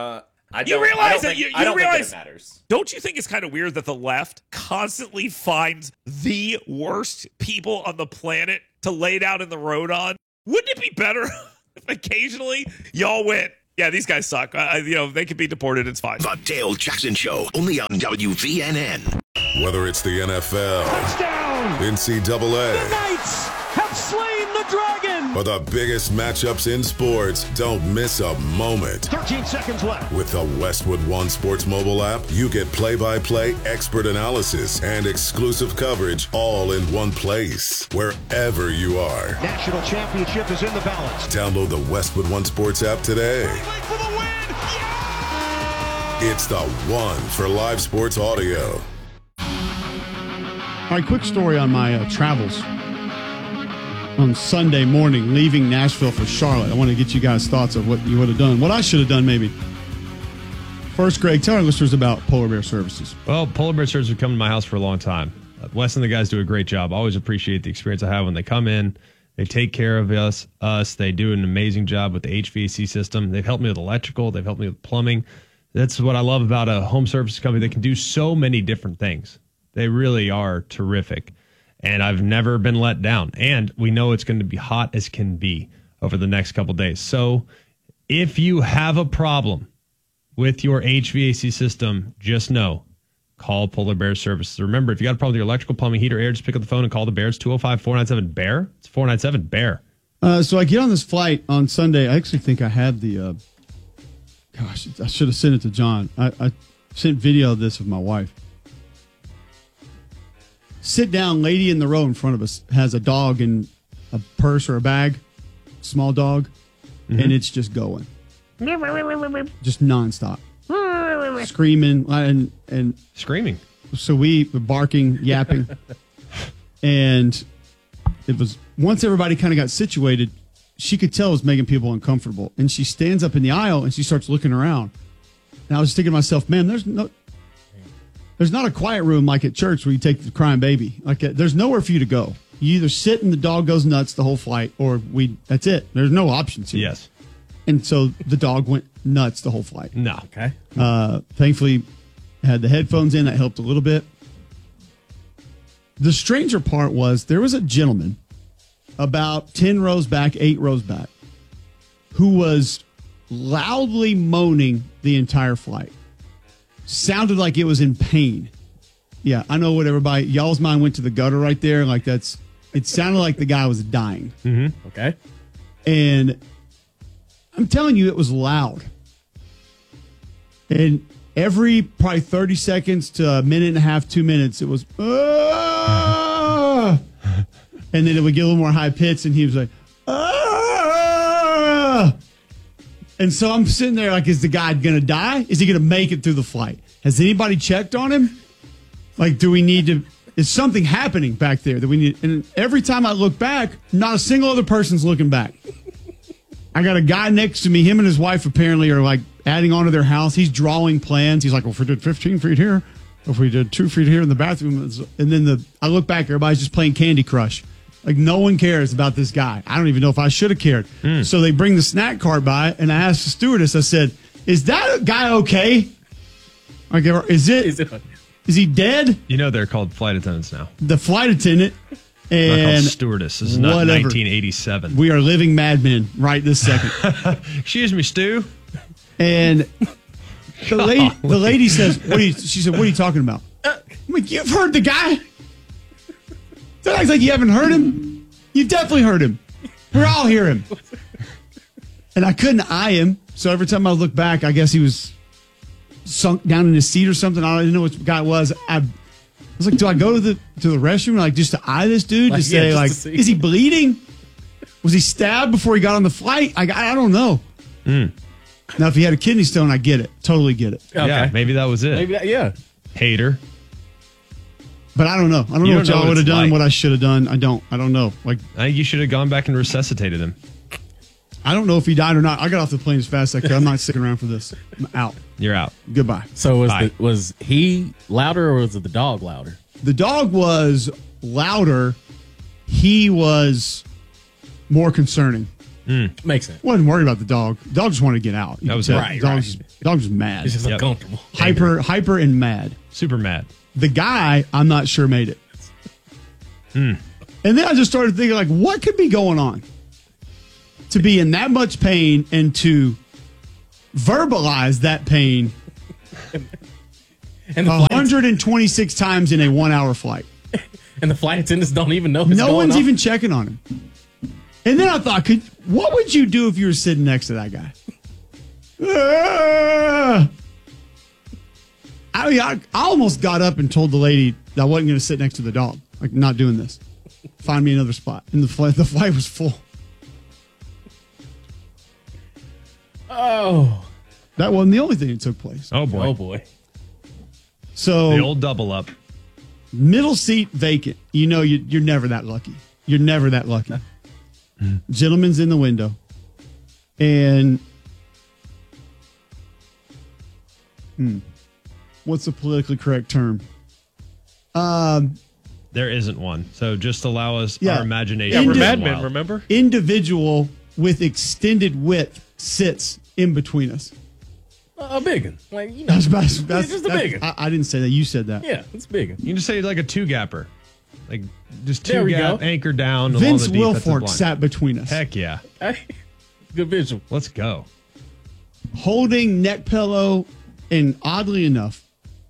I You don't, realize I don't that think, you, you I don't realize think that it matters. Don't you think it's kind of weird that the left constantly finds the worst people on the planet to lay down in the road on? Wouldn't it be better if occasionally y'all went, yeah, these guys suck. Uh, you know, they could be deported. It's fine. The Dale Jackson Show, only on W V N N. Whether it's the N F L, touchdown, N C double A, the Knights have slain the dragon, or the biggest matchups in sports, don't miss a moment. thirteen seconds left. With the Westwood One Sports mobile app, you get play-by-play expert analysis and exclusive coverage all in one place, wherever you are. National championship is in the balance. Download the Westwood One Sports app today. For the win. Yeah! It's the one for live sports audio. All right, quick story on my uh, travels on Sunday morning, leaving Nashville for Charlotte. I want to get you guys' thoughts of what you would have done, what I should have done maybe. First, Greg, tell our listeners about Polar Bear Services. Well, Polar Bear Services have come to my house for a long time. Uh, Wes and the guys do a great job. I always appreciate the experience I have when they come in. They take care of us. Us. They do an amazing job with the H V A C system. They've helped me with electrical. They've helped me with plumbing. That's what I love about a home service company. They can do so many different things. They really are terrific. And I've never been let down. And we know it's going to be hot as can be over the next couple of days. So if you have a problem with your H V A C system, just know, call Polar Bear Services. Remember, if you got a problem with your electrical, plumbing, heater, air, just pick up the phone and call the Bears, two oh five, four nine seven, B E A R. It's four nine seven, B E A R. Uh, so I get on this flight on Sunday. I actually think I had the, uh, gosh, I should have sent it to John. I, I sent video of this with my wife. Sit down, lady in the row in front of us has a dog in a purse or a bag, small dog, mm-hmm. and it's just going. Just nonstop. Screaming and, and screaming. So we were barking, yapping. And it was once everybody kind of got situated, she could tell it was making people uncomfortable. And she stands up in the aisle and she starts looking around. And I was thinking to myself, man, there's no There's not a quiet room like at church where you take the crying baby. Like uh, there's nowhere for you to go. You either sit and the dog goes nuts the whole flight, or we. That's it. There's no options here. Yes. And so the dog went nuts the whole flight. No. Okay. Uh, thankfully, I had the headphones in. That helped a little bit. The stranger part was there was a gentleman about ten rows back, eight rows back, who was loudly moaning the entire flight. Sounded like it was in pain. Yeah, I know what everybody, y'all's mind went to the gutter right there. Like that's, it sounded like the guy was dying. Mm-hmm. Okay. And I'm telling you, it was loud. And every probably thirty seconds to a minute and a half, two minutes, it was, ah! And then it would get a little more high pitched, and he was like, ah! And so I'm sitting there like, is the guy going to die? Is he going to make it through the flight? Has anybody checked on him? Like, do we need to, is something happening back there that we need? And every time I look back, not a single other person's looking back. I got a guy next to me. Him and his wife apparently are like adding on to their house. He's drawing plans. He's like, well, if we did fifteen feet here, if we did two feet here in the bathroom. And then the I look back, everybody's just playing Candy Crush. Like, no one cares about this guy. I don't even know if I should have cared. Mm. So they bring the snack cart by, and I asked the stewardess, I said, is that guy okay? Like, is it, is it is he dead? You know they're called flight attendants now. The flight attendant and they're called stewardess. This is not whatever. nineteen eighty-seven. We are living madmen right this second. Excuse me, Stu. And the lady, the lady says, "What are you?" She said, "What are you talking about?" I'm like, "You've heard the guy. Don't act like you haven't heard him. You've definitely heard him. We all hear him." And I couldn't eye him, so every time I look back, I guess he was sunk down in his seat or something. I don't even know what the guy was. I, I was like, "Do I go to the to the restroom like just to eye this dude like, to say yeah, like, to is he bleeding? Was he stabbed before he got on the flight? I I don't know." Mm. Now, if he had a kidney stone, I get it. Totally get it. Okay. Yeah, maybe that was it. Maybe that, yeah. Hater. But I don't know. I don't you know don't what y'all would have done, like. what I should have done. I don't. I don't know. Like, I think you should have gone back and resuscitated him. I don't know if he died or not. I got off the plane as fast as I could. I'm not sticking around for this. I'm out. You're out. Goodbye. So was the, was he louder or was it the dog louder? The dog was louder. He was more concerning. Mm. Makes sense. Wasn't worried about the dog. The dog just wanted to get out. That was tell. right. Dog right. Just, dog Dog was mad. He's just Yep. uncomfortable. Hyper, hyper and mad. Super mad. The guy, I'm not sure made it. Hmm. And then I just started thinking, like, what could be going on to be in that much pain and to verbalize that pain And the one flight, hundred twenty-six times in a one-hour flight. and the flight attendants don't even know. It's No going one's on. even checking on him. And then I thought, could what would you do if you were sitting next to that guy? Ah! I mean, I, I almost got up and told the lady that I wasn't going to sit next to the dog. Like, not doing this. Find me another spot. And the flight, the flight was full. Oh, That wasn't the only thing that took place. Oh boy. oh boy. So The old double up. middle seat vacant. You know, you, you're never that lucky. You're never that lucky. Gentleman's in the window. And hmm, what's the politically correct term? Um, There isn't one. So just allow us Yeah. our imagination. Yeah, to we're run Mad wild. remember? individual with extended width sits in between us. A big one. Like, you know, That's, that's, that's, it's just a that's- big one. I, I didn't say that. You said that. Yeah, it's big one. You can just say like a two gapper. Like just There two we gap, go. anchor down along Vince the defensive Wilfork line. sat between us, Heck yeah. Hey, good visual. Let's go. holding neck pillow, and oddly enough,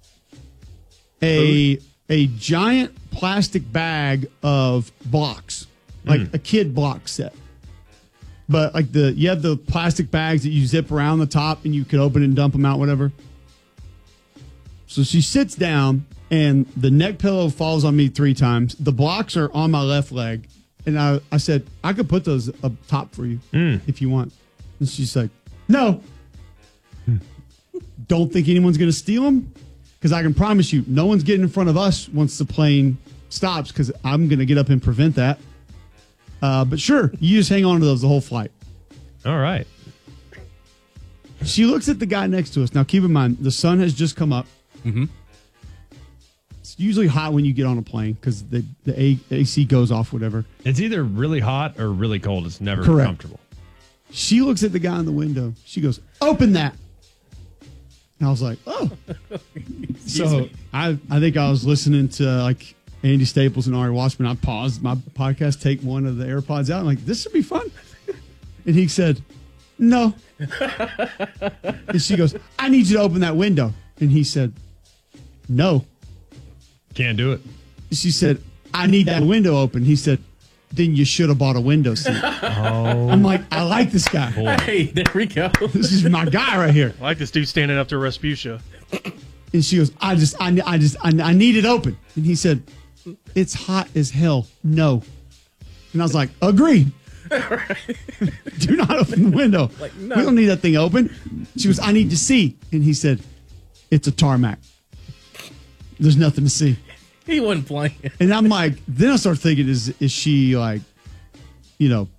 a a giant plastic bag of blocks, like Mm. a kid block set. But like the you have the plastic bags that you zip around the top and you could open and dump them out, whatever. So she sits down and the neck pillow falls on me three times. The blocks are on my left leg. And I, I said, I could put those up top for you Mm. if you want. And she's like, no. Don't think anyone's going to steal them? Because I can promise you, no one's getting in front of us once the plane stops because I'm going to get up and prevent that. Uh, but sure, you just hang on to those the whole flight. All right. She looks at the guy next to us. Now, keep in mind, the sun has just come up. Mm-hmm. It's usually hot when you get on a plane because the, the A- AC goes off, whatever. It's either really hot or really cold. It's never Correct. comfortable. She looks at the guy in the window. She goes, open that. And I was like, oh. So I, I think I was listening to uh, like Andy Staples and Ari Washman. I paused my podcast, take one of the AirPods out. I'm like, this should be fun. And he said, no. And she goes, I need you to open that window. And he said, no. Can't do it. She said, I need that window open. He said, then you should have bought a window seat. Oh. I'm like, I like this guy. Hey, there we go. This is my guy right here. I like this dude standing up to Respucia. And she goes, I just, I, I just, I, I need it open. And he said, it's hot as hell. No. And I was like, agreed. Do not open the window. Like, no. We don't need that thing open. She goes, I need to see. And he said, it's a tarmac. There's nothing to see. He wasn't playing. And I'm like, then I start thinking, is is she like, you know,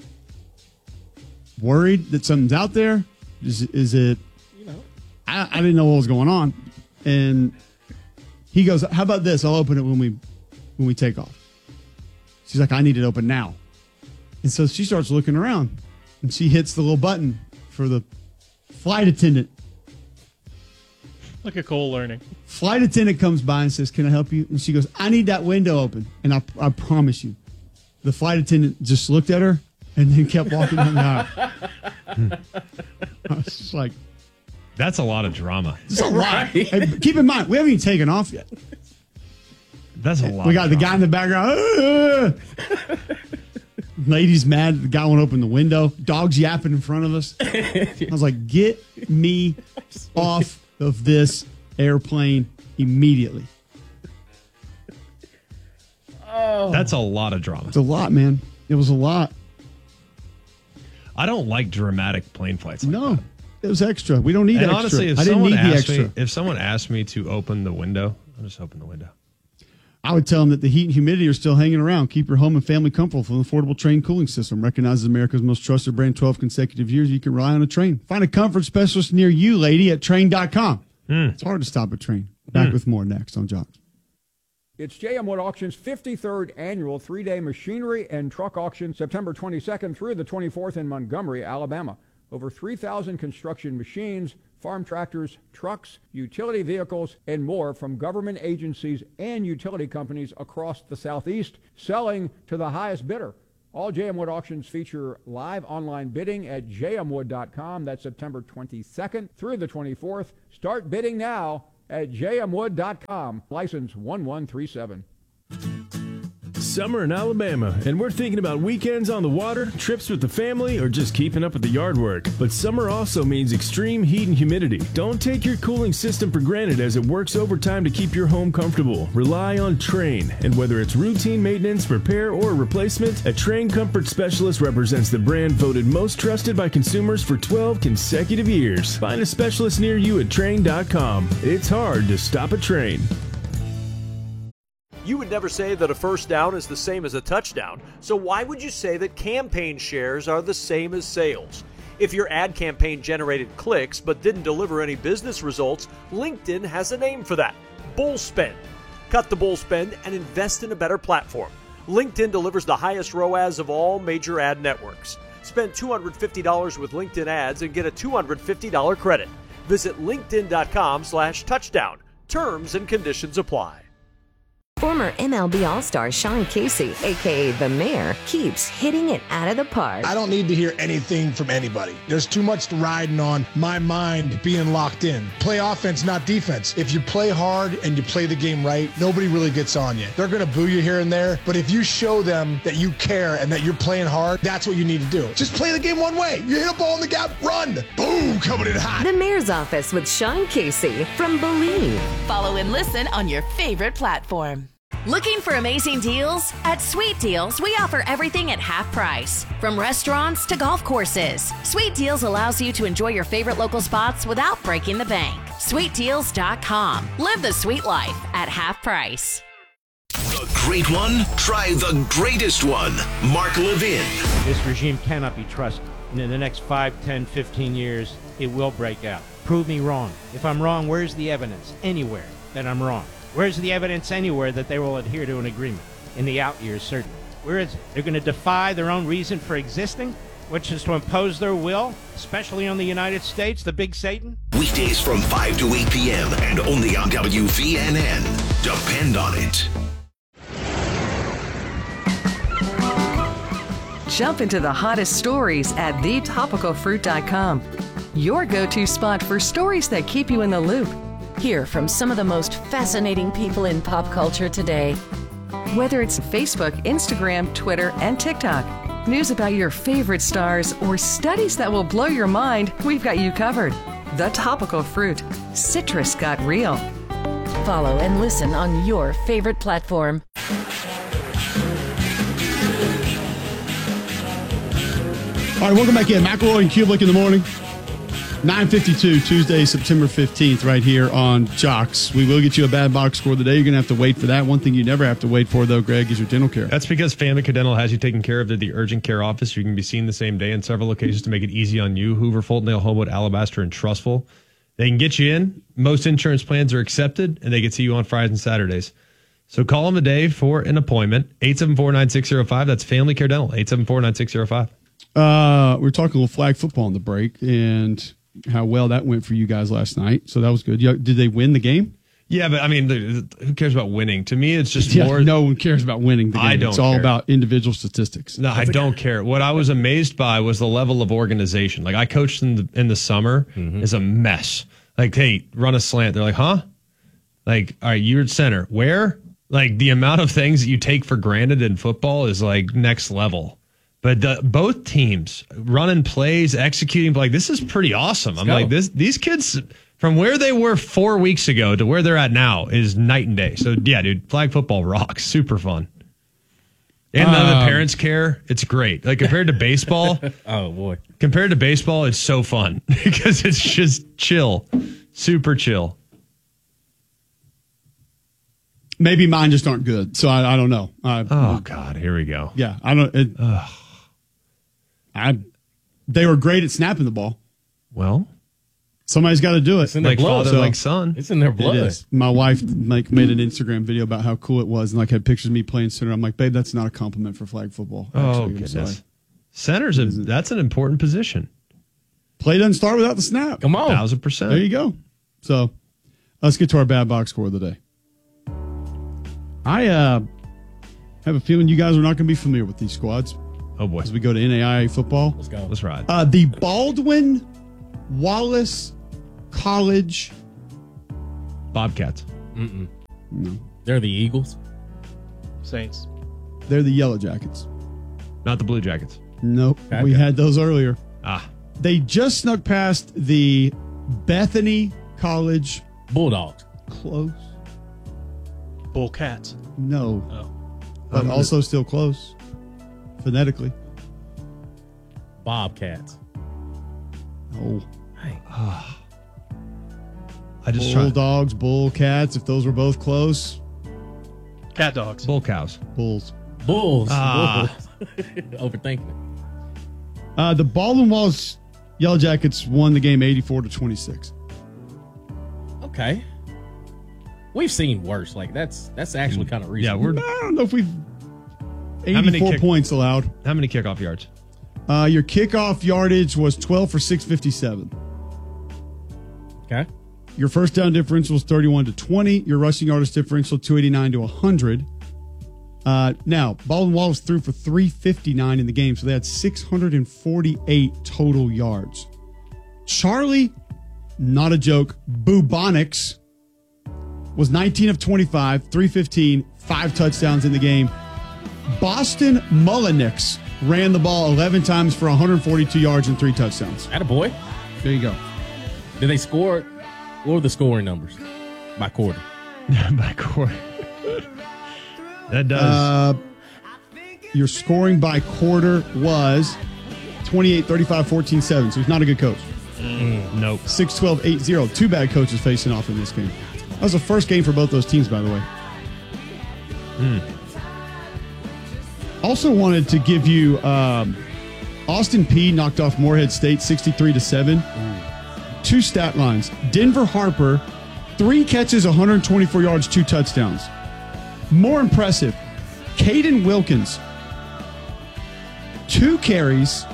worried that something's out there? Is is it? You know, I, I didn't know what was going on. And he goes, how about this? I'll open it when we when we take off. She's like, I need it open now. And so she starts looking around and she hits the little button for the flight attendant. Look at Cole learning. Flight attendant comes by and says, can I help you? And she goes, I need that window open. And I, I promise you, the flight attendant just looked at her and then kept walking down the aisle. I was just like, That's a lot of drama. it's a lot. Hey, keep in mind, we haven't even taken off yet. That's a lot. We got of the drama. guy in the background. "Ah!" Lady's mad. The guy won't open the window. Dog's yapping in front of us. I was like, get me off of this airplane immediately. Oh, That's a lot of drama. It's a lot, man. It was a lot. I don't like dramatic plane flights. Like No, that. it was extra. We don't need And extra. honestly, if I didn't someone need the asked extra. me, if someone asked me to open the window, I'll just open the window. I would tell them that the heat and humidity are still hanging around. Keep your home and family comfortable with an affordable Train cooling system. Recognized as America's most trusted brand twelve consecutive years, you can rely on a Train. Find a comfort specialist near you, lady, at train dot com. Mm. It's hard to stop a Train. Back Mm. with more next on Jocks. It's J M Wood Auction's fifty-third annual three-day machinery and truck auction, September twenty-second through the twenty-fourth in Montgomery, Alabama. Over three thousand construction machines, farm tractors, trucks, utility vehicles, and more from government agencies and utility companies across the Southeast, selling to the highest bidder. All J M Wood auctions feature live online bidding at j m wood dot com. That's September twenty-second through the twenty-fourth. Start bidding now at j m wood dot com. License one one three seven. Summer in Alabama, and we're thinking about weekends on the water, trips with the family, or just keeping up with the yard work. But summer also means extreme heat and humidity. Don't take your cooling system for granted as it works overtime to keep your home comfortable. Rely on Trane, and whether it's routine maintenance, repair, or replacement, a Trane Comfort Specialist represents the brand voted most trusted by consumers for twelve consecutive years. Find a specialist near you at Trane dot com. It's hard to stop a Trane. You would never say that a first down is the same as a touchdown, so why would you say that campaign shares are the same as sales? If your ad campaign generated clicks but didn't deliver any business results, LinkedIn has a name for that: bull spend. Cut the bull spend and invest in a better platform. LinkedIn delivers the highest R O A S of all major ad networks. Spend two hundred fifty dollars with LinkedIn ads and get a two hundred fifty dollars credit. Visit linkedin dot com slash touchdown. Terms and conditions apply. Former M L B All-Star Sean Casey, a k a. The Mayor, keeps hitting it out of the park. I don't need to hear anything from anybody. There's too much riding on my mind being locked in. Play offense, not defense. If you play hard and you play the game right, nobody really gets on you. They're going to boo you here and there, but if you show them that you care and that you're playing hard, that's what you need to do. Just play the game one way. You hit a ball in the gap, run. Boom, coming in hot. The Mayor's Office with Sean Casey from Believe. Follow and listen on your favorite platform. Looking for amazing deals? At Sweet Deals, we offer everything at half price. From restaurants to golf courses, Sweet Deals allows you to enjoy your favorite local spots without breaking the bank. sweet deals dot com. Live the sweet life at half price. The great one? Try the greatest one. Mark Levin. This regime cannot be trusted. And in the next five, ten, fifteen years, it will break out. Prove me wrong. If I'm wrong, where's the evidence? Anywhere that I'm wrong. Where's the evidence anywhere that they will adhere to an agreement? In the out years, certainly. Where is it? They're going to defy their own reason for existing, which is to impose their will, especially on the United States, the big Satan? Weekdays from five to eight p.m. and only on W V N N. Depend on it. Jump into the hottest stories at the topical fruit dot com. Your go-to spot for stories that keep you in the loop. Hear from some of the most fascinating people in pop culture today. Whether it's Facebook, Instagram, Twitter, and TikTok, news about your favorite stars, or studies that will blow your mind, we've got you covered. The Topical Fruit. Citrus got real. Follow and listen on your favorite platform. All right, welcome back in. McElroy and Kublik in the morning. nine fifty-two, Tuesday, September fifteenth, right here on Jocks. We will get you a bad box score today. You're going to have to wait for that. One thing you never have to wait for, though, Greg, is your dental care. That's because Family Dental has you taken care of at the urgent care office. You can be seen the same day in several locations to make it easy on you. Hoover, Fultondale, Homewood, Alabaster, and Trustful. They can get you in. Most insurance plans are accepted, and they can see you on Fridays and Saturdays. So call them today for an appointment. eight seven four, nine six zero five. That's Family Care Dental, eight seven four, nine six zero five. Uh, we were talking a little flag football on the break, and how well that went for you guys last night. So that was good. Did they win the game? Yeah, but I mean, who cares about winning? To me, it's just yeah, more. No one cares about winning the game. I don't It's all care. about individual statistics. No, I don't care. What I was amazed by was the level of organization. Like I coached in the in the summer Mm-hmm. is a mess. Like, hey, run a slant. They're like, huh? Like, all right, you're at center. Where? Like the amount of things that you take for granted in football is like next level. But the, both teams running plays, executing, like this is pretty awesome. I'm go. like this. These kids from where they were four weeks ago to where they're at now is night and day. So yeah, dude, flag football rocks. Super fun. And none of the Um, parents care. It's great. Like compared to baseball. Oh boy. Compared to baseball, it's so fun because it's just chill, super chill. Maybe mine just aren't good, so I, I don't know. I, Oh God, here we go. yeah, I don't. It, I they were great at snapping the ball. Well, somebody's got to do it. in their like blood. father, So- like son. It's in their blood. It is. My wife like made an Instagram video about how cool it was, and like had pictures of me playing center. I'm like, babe, that's not a compliment for flag football. Oh Actually, I'm goodness, sorry. center's a that's an important position. Play doesn't start without the snap. Come on. Thousand percent. There you go. So let's get to our bad box score of the day. I uh, have a feeling you guys are not going to be familiar with these squads. Oh, boy. As we go to N A I A football. Let's go. Let's ride. Uh, the Baldwin Wallace College Bobcats. Mm-mm. No. They're the Eagles. Saints. They're the Yellow Jackets. Not the Blue Jackets. Nope. Okay. We had those earlier. Ah. They just snuck past the Bethany College Bulldogs. Close. Bull Cats. No. Oh. But Um, also still close. Phonetically. Bobcats. Oh. Hey. I just tried. Bulldogs, bull cats, if those were both close. Cat dogs. Bull cows. Bulls. Bulls. Ah. Bulls. Overthinking it. Uh, the Baldwin Wallace Yellow Jackets won the game eighty-four to twenty-six. Okay. We've seen worse. Like that's that's actually kind of reasonable. Yeah, we're. I don't know if we've How many eighty-four kick- points allowed. How many kickoff yards? Uh, your kickoff yardage was twelve for six fifty-seven. Okay. Your first down differential was thirty-one to twenty. Your rushing yardage differential two eighty-nine to one hundred. Uh, now, Baldwin Wallace threw for three fifty-nine in the game, so they had six hundred forty-eight total yards. Charlie, not a joke, Bubonics was nineteen of twenty-five, three fifteen, five touchdowns in the game. Boston Mullinix ran the ball eleven times for one hundred forty-two yards and three touchdowns. Attaboy. There you go. Did they score? What were the scoring numbers by quarter? By quarter. That does. Uh, your scoring by quarter was twenty-eight, thirty-five, fourteen, seven. So he's not a good coach. Mm, nope. six twelve, eight zero. Two bad coaches facing off in this game. That was the first game for both those teams, by the way. Mm. Also wanted to give you um, Austin Peay knocked off Morehead State sixty-three to seven. Two stat lines. Denver Harper, three catches, one hundred twenty-four yards, two touchdowns. More impressive, Caden Wilkins, two carries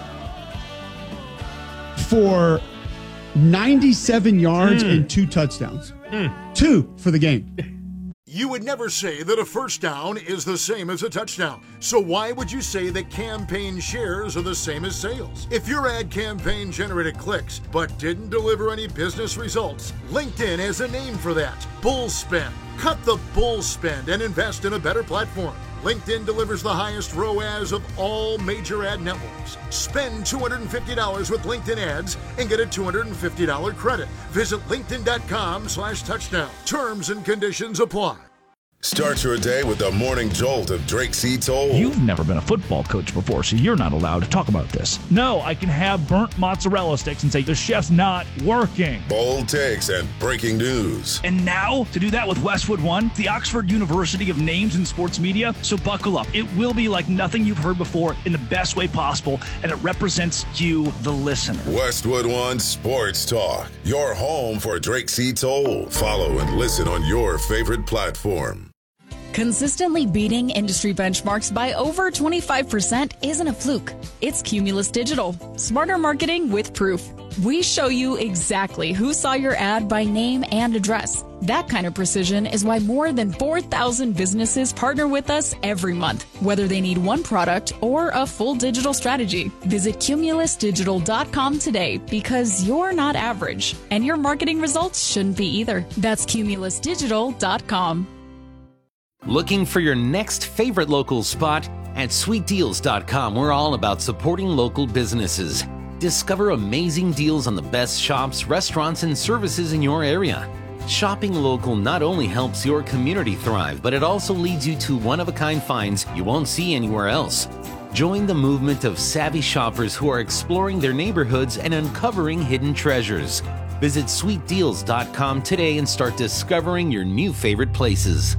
for ninety-seven yards Mm. and two touchdowns. Mm. Two for the game. You would never say that a first down is the same as a touchdown. So why would you say that campaign shares are the same as sales? If your ad campaign generated clicks but didn't deliver any business results, LinkedIn has a name for that. Bull spend. Cut the bull spend and invest in a better platform. LinkedIn delivers the highest R O A S of all major ad networks. Spend two hundred fifty dollars with LinkedIn ads and get a two hundred fifty dollars credit. Visit linkedin.com slash touchdown. Terms and conditions apply. Start your day with the morning jolt of Drake C. Toll. You've never been a football coach before, so you're not allowed to talk about this. No, I can have burnt mozzarella sticks and say the chef's not working. Bold takes and breaking news. And now, to do that with Westwood One, the Oxford University of Names in Sports Media. So buckle up. It will be like nothing you've heard before in the best way possible, and it represents you, the listener. Westwood One Sports Talk. Your home for Drake C. Toll. Follow and listen on your favorite platform. Consistently beating industry benchmarks by over twenty-five percent isn't a fluke. It's Cumulus Digital. Smarter marketing with proof. We show you exactly who saw your ad by name and address. That kind of precision is why more than four thousand businesses partner with us every month, whether they need one product or a full digital strategy. Visit cumulus digital dot com today because you're not average, and your marketing results shouldn't be either. That's cumulus digital dot com. Looking for your next favorite local spot? At sweet deals dot com, we're all about supporting local businesses. Discover amazing deals on the best shops, restaurants, and services in your area. Shopping local not only helps your community thrive, but it also leads you to one-of-a-kind finds you won't see anywhere else. Join the movement of savvy shoppers who are exploring their neighborhoods and uncovering hidden treasures. Visit sweet deals dot com today and start discovering your new favorite places.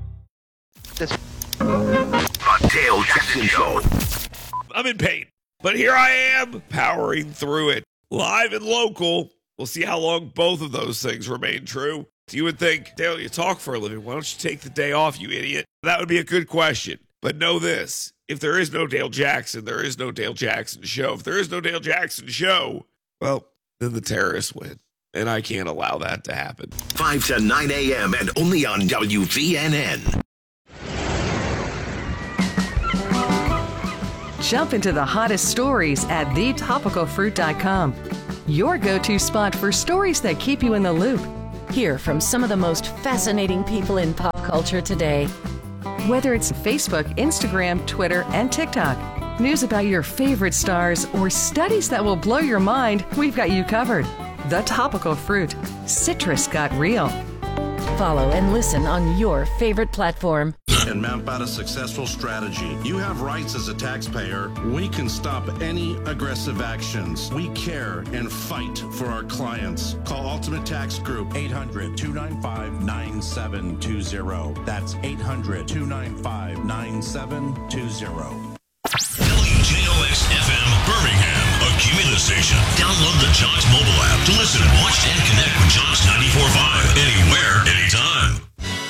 The Dale Jackson Show. I'm in pain, but here I am powering through it. Live and local. We'll see how long both of those things remain true. You would think, Dale, you talk for a living. Why don't you take the day off, you idiot? That would be a good question. But know this. If there is no Dale Jackson, there is no Dale Jackson Show. If there is no Dale Jackson Show, well, then the terrorists win. And I can't allow that to happen. five to nine a.m. and only on W V N N. Jump into the hottest stories at the topical fruit dot com. Your go-to spot for stories that keep you in the loop. Hear from some of the most fascinating people in pop culture today. Whether it's Facebook, Instagram, Twitter, and TikTok, news about your favorite stars, or studies that will blow your mind, we've got you covered. The Topical Fruit. Citrus got real. Follow and listen on your favorite platform. And map out a successful strategy. You have rights as a taxpayer. We can stop any aggressive actions. We care and fight for our clients. Call Ultimate Tax Group, eight hundred, two nine five, nine seven two zero. That's eight hundred, two nine five, nine seven two zero. W J O X F M Birmingham, a Cumulus station. Download the Jocks mobile app to listen, watch, and connect with Jocks ninety-four point five anywhere, anytime.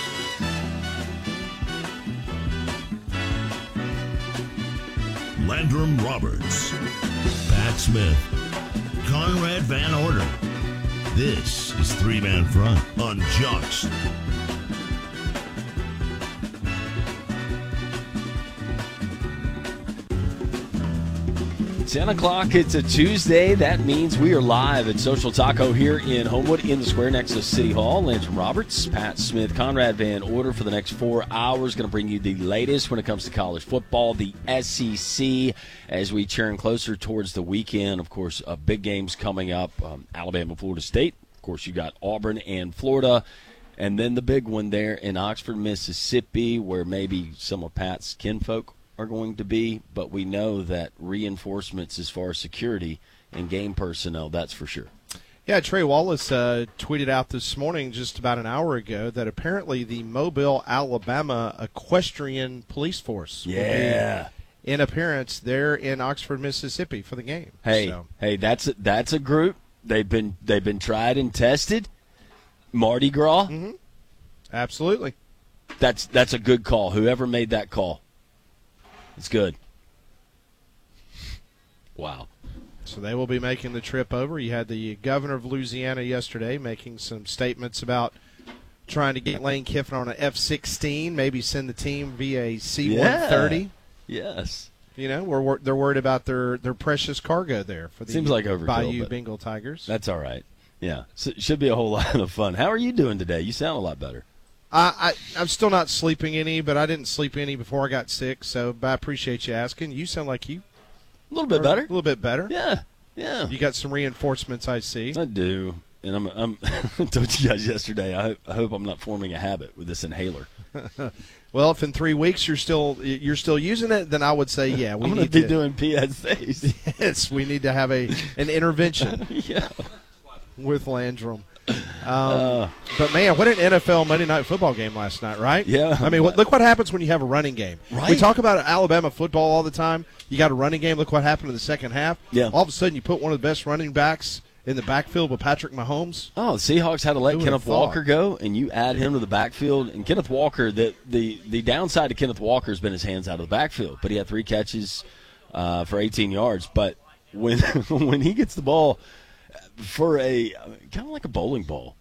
Landrum Roberts, Pat Smith, Conrad Van Order. This is Three Man Front on Jocks. ten o'clock, it's a Tuesday. That means we are live at Social Taco here in Homewood in the square next to City Hall. Landrum Roberts, Pat Smith, Conrad Van Order for the next four hours. Going to bring you the latest when it comes to college football, the S E C, as we turn closer towards the weekend. Of course, uh, big games coming up, um, Alabama, Florida State. Of course, you got Auburn and Florida. And then the big one there in Oxford, Mississippi, where maybe some of Pat's kinfolk are going to be, but we know that reinforcements as far as security and game personnel, that's for sure. Yeah, Trey Wallace uh, tweeted out this morning, just about an hour ago, that apparently the Mobile, Alabama Equestrian Police Force yeah. will be in appearance there in Oxford, Mississippi for the game. Hey, so. hey, that's a, that's a group. They've been they've been tried and tested. Mardi Gras. Mm-hmm. Absolutely. That's that's a good call. Whoever made that call. It's good. Wow. So they will be making the trip over. You had the governor of Louisiana yesterday making some statements about trying to get Lane Kiffin on an F sixteen, maybe send the team via C one thirty. Yeah. Yes. You know, we're, they're worried about their, their precious cargo there for the Seems like overkill, Bayou but Bengal Tigers. That's all right. Yeah. So it should be a whole lot of fun. How are you doing today? You sound a lot better. I, I, I'm still not sleeping any, but I didn't sleep any before I got sick, so I appreciate you asking. You sound like you. A little bit better. A little bit better. Yeah, yeah. You got some reinforcements, I see. I do. And I'm, I'm I told you guys yesterday, I hope, I hope I'm not forming a habit with this inhaler. Well, if in three weeks you're still you're still using it, then I would say, yeah, we I'm need be to be doing P S As. Yes, we need to have a an intervention. Yeah. With Landrum. Um, Uh. but, man, what an N F L Monday Night Football game last night, right? Yeah. I mean, what, look what happens when you have a running game. Right. We talk about Alabama football all the time. You got a running game. Look what happened in the second half. Yeah. All of a sudden, you put one of the best running backs in the backfield with Patrick Mahomes. Oh, the Seahawks had to let Who Kenneth would've thought? Walker go, and you add him to the backfield. And Kenneth Walker, the, the, the downside to Kenneth Walker has been his hands out of the backfield, but he had three catches uh, for eighteen yards. But when when he gets the ball for a kind of like a bowling ball,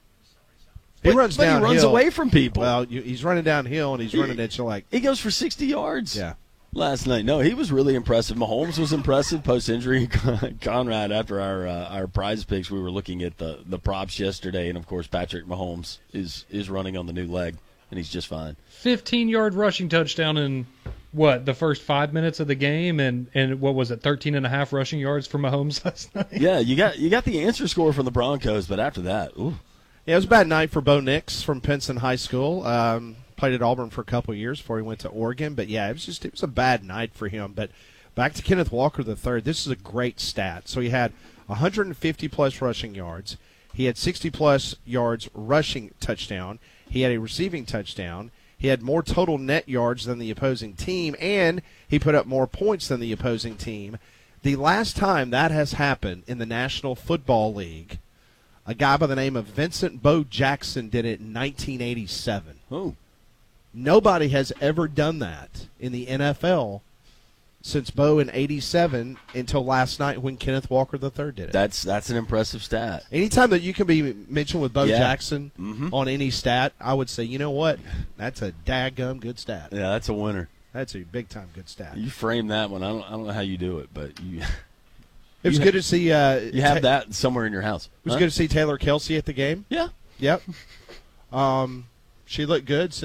He but, runs but downhill. he runs away from people. Well, you, he's running downhill, and he's He- running at you like. He goes for sixty yards. Yeah. Last night, no, he was really impressive. Mahomes was impressive post injury. Conrad, after our uh, our prize picks, we were looking at the, the props yesterday, and of course, Patrick Mahomes is is running on the new leg, and he's just fine. fifteen-yard rushing touchdown in, what, the first five minutes of the game, and, and what was it, thirteen and a half rushing yards for Mahomes last night? Yeah, you got you got the answer score from the Broncos, but after that, ooh. Yeah, it was a bad night for Bo Nix from Pinson High School. Um, played at Auburn for a couple of years before he went to Oregon. But, yeah, it was just it was a bad night for him. But back to Kenneth Walker the third. This is a great stat. So he had one hundred fifty-plus rushing yards. He had sixty-plus yards rushing touchdown. He had a receiving touchdown. He had more total net yards than the opposing team, and he put up more points than the opposing team. The last time that has happened in the National Football League, a guy by the name of Vincent Bo Jackson did it in nineteen eighty-seven. Oh. Nobody has ever done that in the N F L since Bo in eighty-seven until last night when Kenneth Walker the third did it. That's that's an impressive stat. Anytime that you can be mentioned with Bo Yeah. Jackson Mhm. on any stat, I would say, you know what? That's a daggum good stat. Yeah, that's a winner. That's a big-time good stat. You frame that one. I don't I don't know how you do it, but you. It was you good ha- to see. Uh, You have Ta- that somewhere in your house. It was Huh? good to see Taylor Kelsey at the game. Yeah. Yep. Um, she looked good.